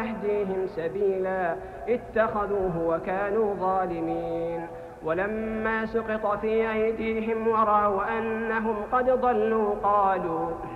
يهديهم سبيلا اتخذوه وكانوا ظالمين. ولما سقط في أيديهم ورأوا أنهم قد ضلوا